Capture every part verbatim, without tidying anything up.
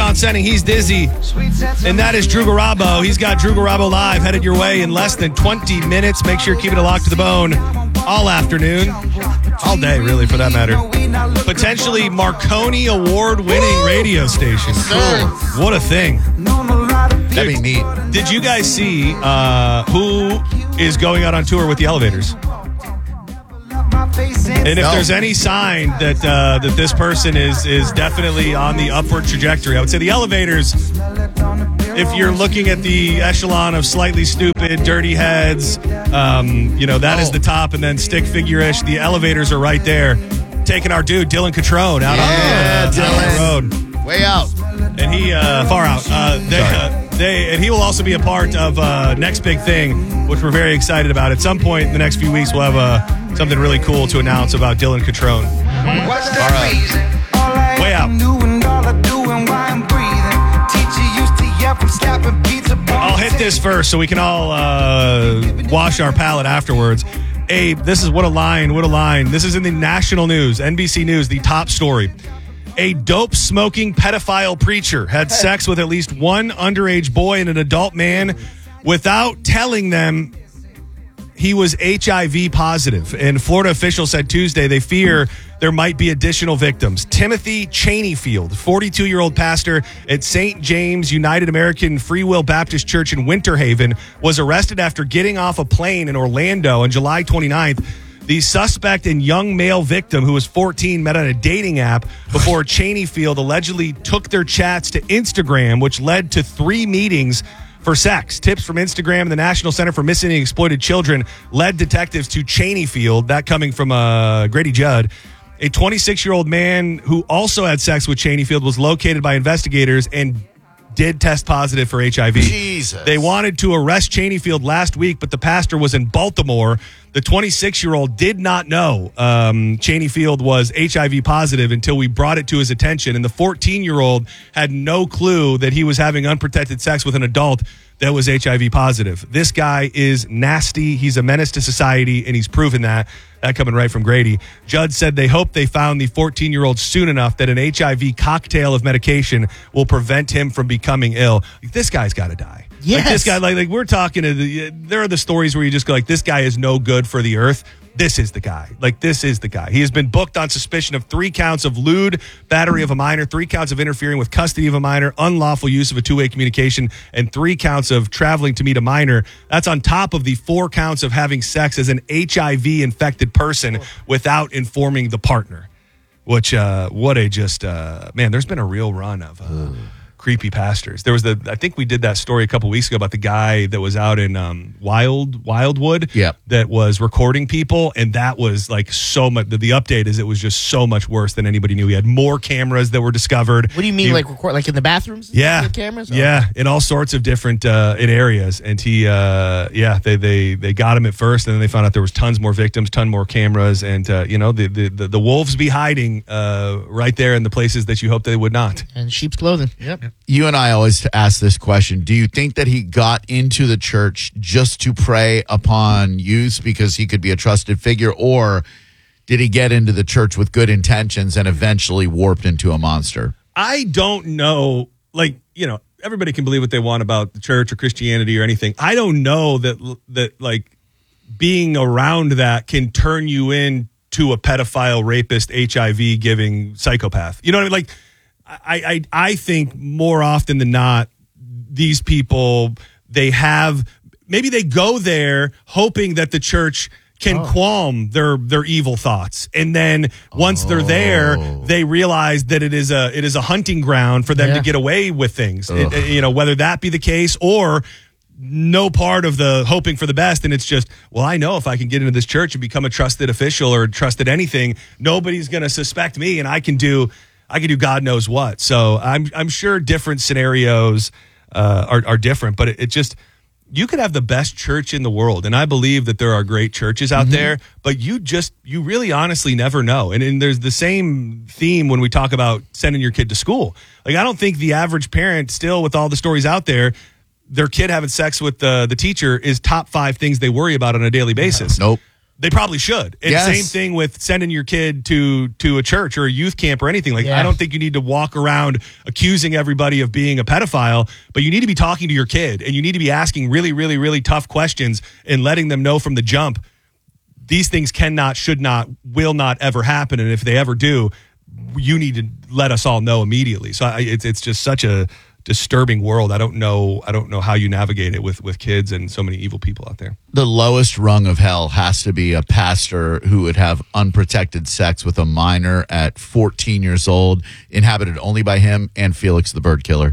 Sean Senning. He's Dizzy. And that is Drew Garabo. He's got Drew Garabo Live headed your way in less than twenty minutes. Make sure you're keeping it locked to the bone all afternoon. All day, really, for that matter. Potentially Marconi Award-winning radio station. Cool. What a thing. That'd be neat. Did you guys see uh, who is going out on tour with the Elevators? And if no. there's any sign that uh, that this person is is definitely on the upward trajectory, I would say the Elevators, if you're looking at the echelon of slightly stupid, dirty heads, um, you know, that oh. is the top, and then stick figure-ish. The Elevators are right there, taking our dude, Dylan Catrone, out, yeah, on, the, uh, out on the road. Way out. And he, uh, far out. Uh, they, uh, they, and he will also be a part of uh, Next Big Thing, which we're very excited about. At some point in the next few weeks, we'll have uh, something really cool to announce about Dylan Catrone. What's the All right. reason? All I Way out. do and all I do and why I'm breathing. Teacher used to yell from slapping pizza. I'll hit this first so we can all uh, wash our palate afterwards. Abe, this is what a line, what a line. This is in the national news, N B C News, the top story. A dope-smoking pedophile preacher had sex with at least one underage boy and an adult man without telling them he was H I V positive. And Florida officials said Tuesday they fear there might be additional victims. Timothy Cheneyfield, forty-two-year-old pastor at Saint James United American Free Will Baptist Church in Winter Haven, was arrested after getting off a plane in Orlando on July twenty-ninth. The suspect and young male victim, who was fourteen, met on a dating app before Cheneyfield allegedly took their chats to Instagram, which led to three meetings for sex. Tips from Instagram and the National Center for Missing and Exploited Children led detectives to Cheneyfield, that coming from uh, Grady Judd. A twenty-six-year-old man who also had sex with Cheneyfield was located by investigators and did test positive for H I V. Jesus. They wanted to arrest Cheneyfield last week, but the pastor was in Baltimore. The twenty-six-year-old did not know um, Cheneyfield was H I V positive until we brought it to his attention. And the fourteen-year-old had no clue that he was having unprotected sex with an adult that was H I V positive. This guy is nasty. He's a menace to society, and he's proven that. That coming right from Grady. Judd said they hope they found the fourteen-year-old soon enough that an H I V cocktail of medication will prevent him from becoming ill. This guy's got to die. Yes. Like this guy, like, like we're talking to the, there are the stories where you just go like, this guy is no good for the earth. This is the guy. Like, this is the guy. He has been booked on suspicion of three counts of lewd battery of a minor, three counts of interfering with custody of a minor, unlawful use of a two-way communication, and three counts of traveling to meet a minor. That's on top of the four counts of having sex as an H I V-infected person without informing the partner. Which, uh, what a just, uh, man, there's been a real run of... Uh, creepy pastors. There was the, I think we did that story a couple weeks ago about the guy that was out in um, Wild Wildwood yep. that was recording people, and that was like so much. The, the update is it was just so much worse than anybody knew. He had more cameras that were discovered. What do you mean, he, like record, like in the bathrooms? Yeah, cameras. Yeah, in all sorts of different uh, in areas. And he, uh, yeah, they they they got him at first, and then they found out there was tons more victims, ton more cameras, and uh, you know the, the the the wolves be hiding uh, right there in the places that you hope they would not. And sheep's clothing. Yep. You and I always ask this question. Do you think that he got into the church just to prey upon youth because he could be a trusted figure, or did he get into the church with good intentions and eventually warped into a monster? I don't know. Like, you know, everybody can believe what they want about the church or Christianity or anything. I don't know that, that like, being around that can turn you into a pedophile, rapist, H I V-giving psychopath. You know what I mean? Like, I, I I think more often than not, these people, they have, maybe they go there hoping that the church can oh. qualm their their evil thoughts. And then once oh. they're there, they realize that it is a it is a hunting ground for them yeah. to get away with things. It, you know, whether that be the case or no part of the hoping for the best, and it's just, well, I know if I can get into this church and become a trusted official or trusted anything, nobody's going to suspect me, and I can do I can do God knows what. So I'm I'm sure different scenarios uh, are are different, but it, it just, you could have the best church in the world, and I believe that there are great churches out mm-hmm. there, but you just, you really honestly never know. And, and there's the same theme when we talk about sending your kid to school. Like, I don't think the average parent, still with all the stories out there, their kid having sex with the, the teacher is top five things they worry about on a daily basis. Nope. They probably should. And Yes. same thing with sending your kid to to a church or a youth camp or anything. Like, Yeah. I don't think you need to walk around accusing everybody of being a pedophile, but you need to be talking to your kid and you need to be asking really, really, really tough questions and letting them know from the jump these things cannot, should not, will not ever happen. And if they ever do, you need to let us all know immediately. So I, it's it's just such a disturbing world. I don't know. I don't know how you navigate it with with kids and so many evil people out there. The lowest rung of hell has to be a pastor who would have unprotected sex with a minor at fourteen years old, inhabited only by him and Felix the Bird Killer.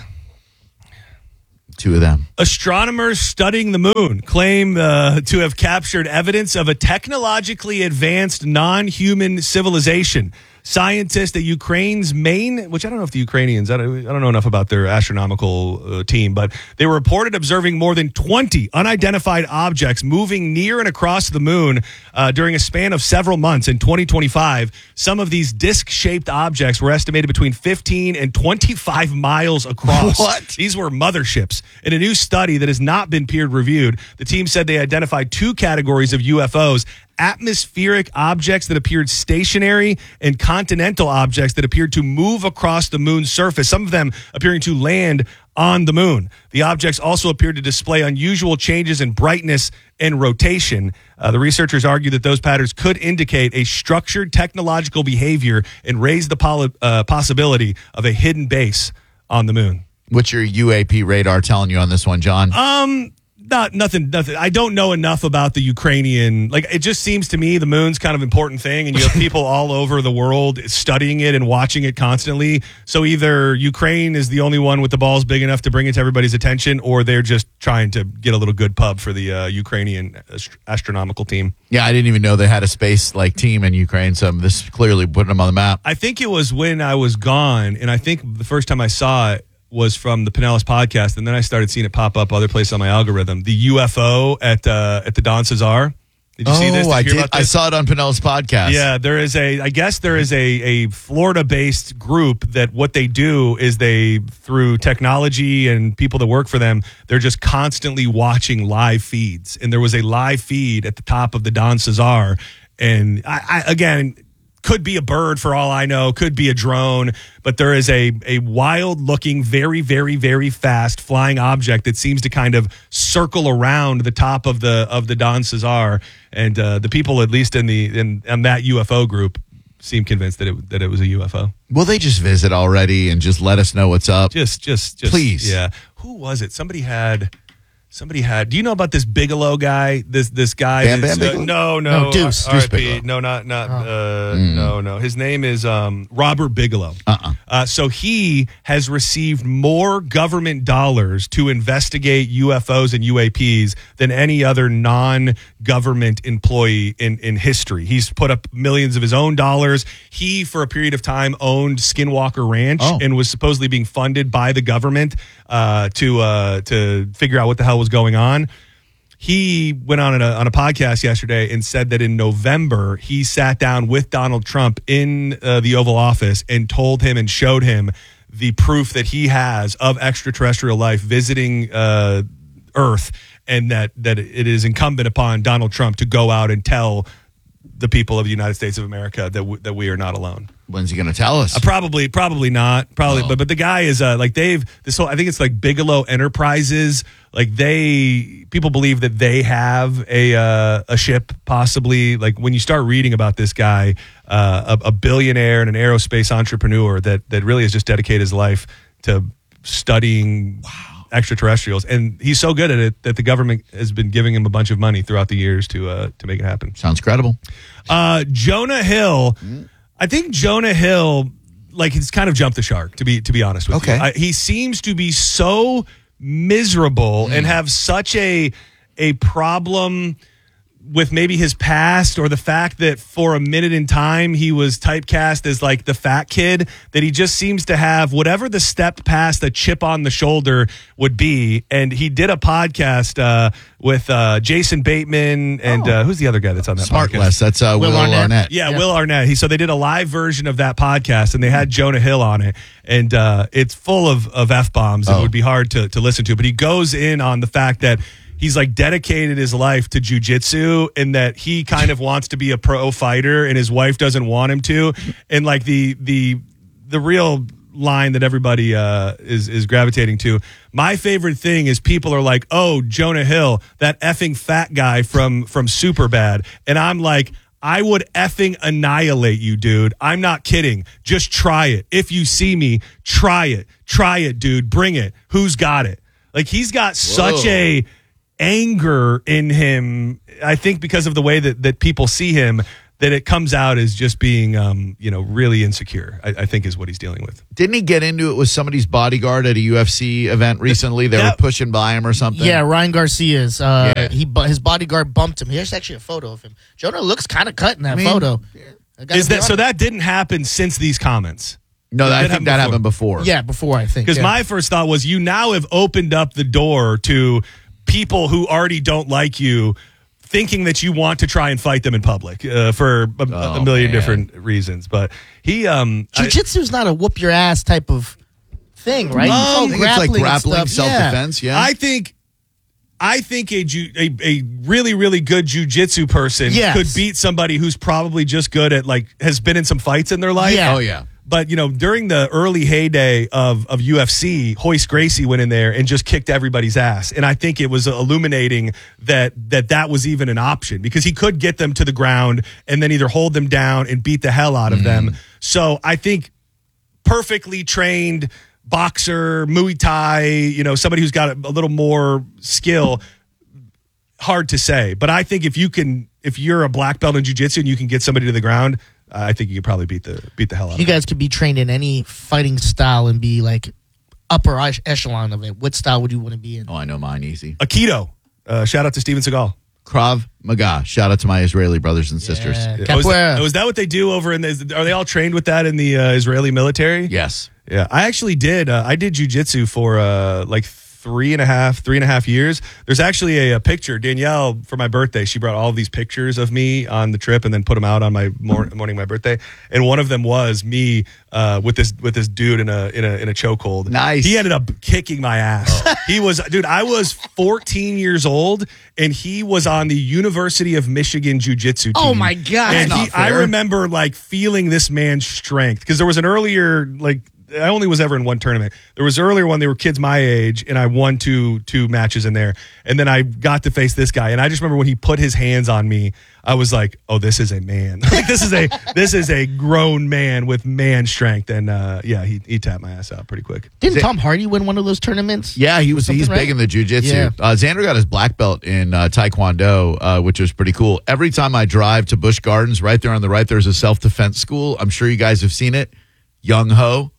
Two of them. Astronomers studying the moon claim uh, to have captured evidence of a technologically advanced non-human civilization. Scientists at Ukraine's main, which I don't know if the Ukrainians, I don't, I don't know enough about their astronomical uh, team, but they were reported observing more than twenty unidentified objects moving near and across the moon uh, during a span of several months in twenty twenty-five. Some of these disc-shaped objects were estimated between fifteen and twenty-five miles across. What? These were motherships. In a new study that has not been peer-reviewed, the team said they identified two categories of U F Os: atmospheric objects that appeared stationary and continental objects that appeared to move across the moon's surface, some of them appearing to land on the moon. The objects also appeared to display unusual changes in brightness and rotation. Uh, the researchers argue that those patterns could indicate a structured technological behavior and raise the poly- uh, possibility of a hidden base on the moon. What's your U A P radar telling you on this one, John? Um, not nothing, nothing. I don't know enough about the Ukrainian. Like, it just seems to me the moon's kind of an important thing, and you have people all over the world studying it and watching it constantly. So either Ukraine is the only one with the balls big enough to bring it to everybody's attention, or they're just trying to get a little good pub for the uh, Ukrainian ast- astronomical team. Yeah, I didn't even know they had a space like team in Ukraine, so this clearly putting them on the map. I think it was when I was gone, and I think the first time I saw it was from the Pinellas podcast, and then I started seeing it pop up other places on my algorithm. The U F O at uh, at the Don Cesar. Did you see this? Did you I hear did. about I this? saw it on Pinellas podcast. Yeah, there is a. I guess there is a a Florida-based group that what they do is they, through technology and people that work for them, they're just constantly watching live feeds. And there was a live feed at the top of the Don Cesar, and I, I again. Could be a bird for all I know, could be a drone, but there is a a wild looking, very, very, very fast flying object that seems to kind of circle around the top of the of the Don Cesar. And uh, the people, at least in the in, in that U F O group, seem convinced that it that it was a U F O. Will they just visit already and just let us know what's up? Just just just Please. Yeah. Who was it? Somebody had Somebody had. Do you know about this Bigelow guy? This this guy. Bam that's, Bam Bigelow? Uh, no, no. No, Deuce. R- R I P Deuce Bigelow. No, not not. Uh, No, no. His name is um, Robert Bigelow. Uh-uh. Uh, so he has received more government dollars to investigate U F Os and U A Ps than any other non-government employee in in history. He's put up millions of his own dollars. He, for a period of time, owned Skinwalker Ranch Oh. and was supposedly being funded by the government uh, to uh, to figure out what the hell was going on. He went on a, on a podcast yesterday and said that in November he sat down with Donald Trump in uh, the Oval Office and told him and showed him the proof that he has of extraterrestrial life visiting uh, Earth, and that that it is incumbent upon Donald Trump to go out and tell the people of the United States of America that w- that we are not alone. When's he going to tell us? Uh, probably, probably not. Probably, Oh. but but the guy is uh, like they've this whole. I think it's like Bigelow Enterprises. Like they, people believe that they have a uh, a ship, possibly. Like when you start reading about this guy, uh, a, a billionaire and an aerospace entrepreneur that that really has just dedicated his life to studying extraterrestrials, and he's so good at it that the government has been giving him a bunch of money throughout the years to uh, to make it happen. Sounds credible. Uh, Jonah Hill, I think Jonah Hill, like he's kind of jumped the shark. To be to be honest with Okay. you, I, he seems to be so miserable and have such a a problem with maybe his past, or the fact that for a minute in time he was typecast as like the fat kid, that he just seems to have whatever the step past a chip on the shoulder would be. And he did a podcast uh, with uh, Jason Bateman and Oh. uh, who's the other guy that's on that Smart podcast? Less. That's uh, Will, Will Arnett. Arnett. Yeah, Yeah. Will Arnett. He, so they did a live version of that podcast, and they had Jonah Hill on it, and uh, it's full of, of F-bombs. Oh. It would be hard to, to listen to, but he goes in on the fact that he's like dedicated his life to jujitsu, and that he kind of wants to be a pro fighter, and his wife doesn't want him to. And like the the the real line that everybody uh, is is gravitating to. My favorite thing is people are like, "Oh, Jonah Hill, that effing fat guy from from Superbad," and I'm like, I would effing annihilate you, dude. I'm not kidding. Just try it. If you see me, try it. Try it, dude. Bring it. Who's got it? Like, he's got such Whoa. a anger in him, I think because of the way that, that people see him, that it comes out as just being, um, you know, really insecure, I, I think is what he's dealing with. Didn't he get into it with somebody's bodyguard at a U F C event recently? They That- were pushing by him or something? Yeah, Ryan Garcia's. Uh, Yeah. he bu- his bodyguard bumped him. Here's actually a photo of him. Jonah looks kind of cut in that I mean, photo. I gotta Is be that so? honest. That didn't happen since these comments. No, That I think happened that before. happened before. Yeah, before I think. Because yeah. my first thought was, you now have opened up the door to people who already don't like you, thinking that you want to try and fight them in public uh, for a, Oh, a million man. different reasons. But he, um, I- Jiu-jitsu's not a whoop your ass type of thing, right? Um, It's all I think it's like and grappling, stuff. Yeah. self-defense. Yeah. I think, I think a, ju- a a really really good jujitsu person Yes. could beat somebody who's probably just good at, like, has been in some fights in their life. Yeah. Oh, yeah. But, you know, during the early heyday of, of U F C, Hoist Gracie went in there and just kicked everybody's ass. And I think it was illuminating that that, that was even an option, because he could get them to the ground and then either hold them down and beat the hell out of them. So I think perfectly trained boxer, Muay Thai, you know, somebody who's got a, a little more skill, hard to say. But I think if you can, if you're a black belt in jiu-jitsu and you can get somebody to the ground, I think you could probably beat the beat the hell out of You them. guys could be trained in any fighting style and be like upper ech- echelon of it. What style would you want to be in? Oh, I know mine easy. Aikido. Uh, shout out to Steven Seagal. Krav Maga. Shout out to my Israeli brothers and sisters. Yeah. Oh, is, Capoeira. that, oh, is that what they do over in the? Are they all trained with that in the uh, Israeli military? Yes. Yeah, I actually did. Uh, I did jujitsu for uh, like three and a half, three and a half years. There's actually a, a picture. Danielle, for my birthday, she brought all these pictures of me on the trip and then put them out on my mor- morning of my birthday. And one of them was me uh, with this with this dude in a in a in a chokehold. Nice. He ended up kicking my ass. He was, dude. I was fourteen years old, and he was on the University of Michigan jiu-jitsu team. Oh, my God. And That's he, not I fair. remember like feeling this man's strength, because there was an earlier like. I only was ever in one tournament. There was earlier one, they were kids my age, and I won two two matches in there. And then I got to face this guy, and I just remember when he put his hands on me, I was like, "Oh, this is a man. Like, this is a this is a grown man with man strength." And uh, yeah, he he tapped my ass out pretty quick. Didn't Is it- Tom Hardy win one of those tournaments? Yeah, he was. Something, He's right? big in the jiu-jitsu. Yeah. Uh, Xander got his black belt in uh, Taekwondo, uh, which was pretty cool. Every time I drive to Busch Gardens, right there on the right, there's a self-defense school. I'm sure you guys have seen it. Young Ho.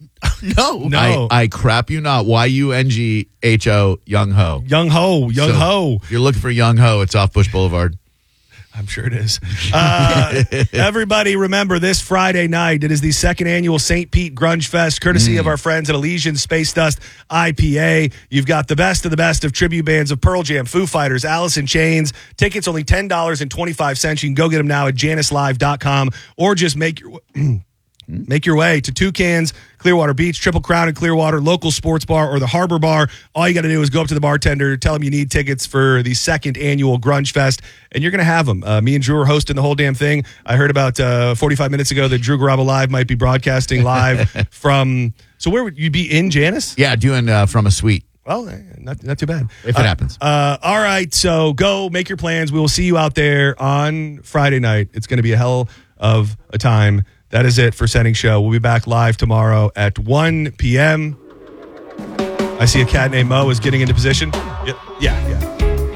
No. No. I, I crap you not. Y U N G H O. Young Ho. Young Ho, Young So, Ho. If you're looking for Young Ho, it's off Busch Boulevard. I'm sure it is. Uh, everybody remember this Friday night. It is the second annual Saint Pete Grunge Fest, courtesy of our friends at Elysian Space Dust I P A. You've got the best of the best of tribute bands of Pearl Jam, Foo Fighters, Alice in Chains. Tickets only ten dollars and twenty-five cents. You can go get them now at janice live dot com, or just make your Make your way to Toucans, Clearwater Beach, Triple Crown in Clearwater, local sports bar, or the Harbor Bar. All you got to do is go up to the bartender, tell him you need tickets for the second annual Grunge Fest, and you're going to have them. Uh, me and Drew are hosting the whole damn thing. I heard about uh, forty-five minutes ago that Drew Garabo Live might be broadcasting live from. So where would you be in, Janice? Yeah, doing uh, from a suite. Well, eh, not not too bad. If it Uh, happens. Uh, all right, so go make your plans. We will see you out there on Friday night. It's going to be a hell of a time. That is it for Setting Show. We'll be back live tomorrow at one p.m. I see a cat named Mo is getting into position. Yeah, yeah. yeah.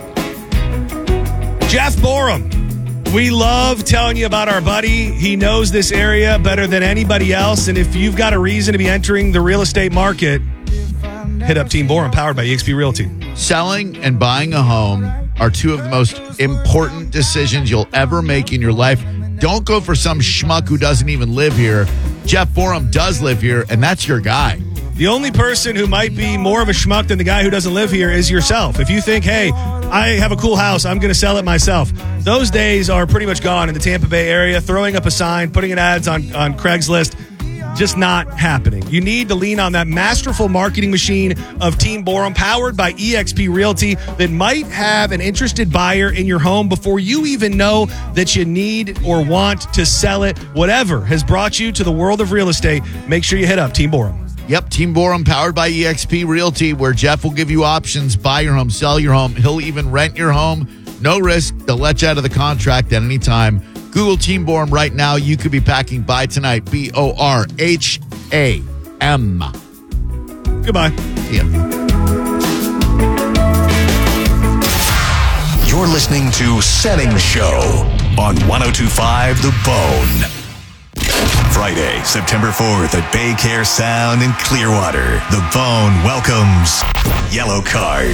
Jeff Borum. We love telling you about our buddy. He knows this area better than anybody else. And if you've got a reason to be entering the real estate market, hit up Team Borum, powered by E X P Realty. Selling and buying a home are two of the most important decisions you'll ever make in your life. Don't go for some schmuck who doesn't even live here. Jeff Borum does live here, and that's your guy. The only person who might be more of a schmuck than the guy who doesn't live here is yourself. If you think, hey, I have a cool house, I'm going to sell it myself. Those days are pretty much gone in the Tampa Bay area. Throwing up a sign, putting an ads on, on Craigslist just not happening. You need to lean on that masterful marketing machine of Team Borum, powered by E X P Realty, that might have an interested buyer in your home before you even know that you need or want to sell it. Whatever has brought you to the world of real estate, make sure you hit up Team Borum. Yep, Team Borum, powered by E X P Realty, where Jeff will give you options: buy your home, sell your home. He'll even rent your home. No risk. They'll let you out of the contract at any time. Google Team Borum right now. You could be packing by tonight. B O R H A M. Goodbye. See ya. You're listening to Setting Show on one oh two point five The Bone. Friday, September fourth at Bay Care Sound in Clearwater. The Bone welcomes Yellow Card.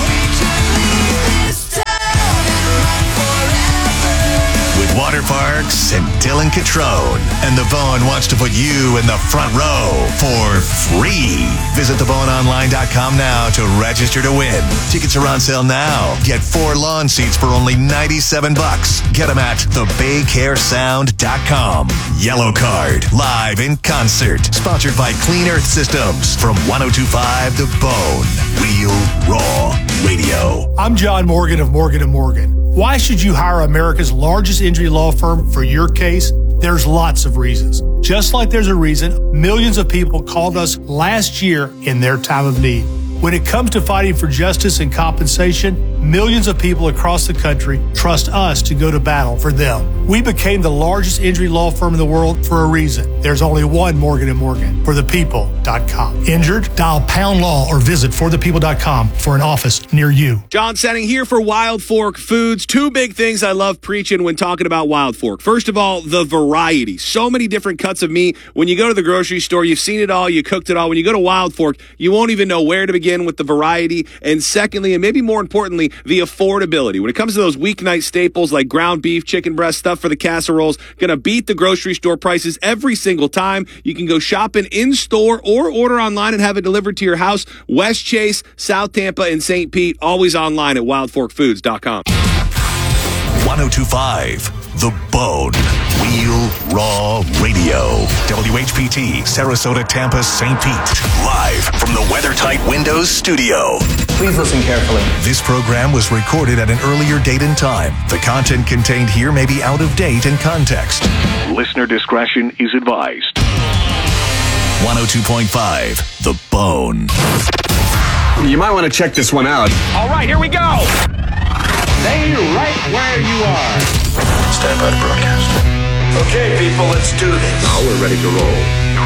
With Water Parks and Dylan Catrone. And The Bone wants to put you in the front row for free. Visit the bone online dot com now to register to win. Tickets are on sale now. Get four lawn seats for only ninety-seven bucks. Get them at the bay care sound dot com. Yellow Card, live in concert. Sponsored by Clean Earth Systems from one oh two point five The Bone. Real Raw Radio. I'm John Morgan of Morgan and Morgan. Why should you hire America's largest injury law firm for your case? There's lots of reasons. Just like there's a reason millions of people called us last year in their time of need. When it comes to fighting for justice and compensation, millions of people across the country trust us to go to battle for them. We became the largest injury law firm in the world for a reason. There's only one Morgan and Morgan, for the people dot com. Injured? Dial pound law or visit for the people dot com for an office near you. John Setting here for Wild Fork Foods. Two big things I love preaching when talking about Wild Fork. First of all, the variety. So many different cuts of meat. When you go to the grocery store, you've seen it all, you cooked it all. When you go to Wild Fork, you won't even know where to begin with the variety. And secondly, and maybe more importantly, the affordability. When it comes to those weeknight staples like ground beef, chicken breast, stuff for the casseroles, gonna beat the grocery store prices every single time. You can go shopping in store or order online and have it delivered to your house. West Chase, South Tampa, and Saint Pete, always online at wild fork foods dot com. one oh two point five The Bone. Real Raw Radio. W H P T, Sarasota, Tampa, Saint Pete. Live from the WeatherTight Windows studio. Please listen carefully. This program was recorded at an earlier date and time. The content contained here may be out of date in context. Listener discretion is advised. one oh two point five The Bone. You might want to check this one out. All right, here we go. Stay right where you are. Stand by to broadcast. Okay, people, let's do this. Now we're ready to roll.